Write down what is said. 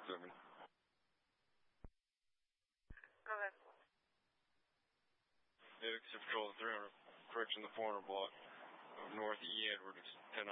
7. Go ahead. Except Patrol 300, correction, the 400 block of North E. Edward is 10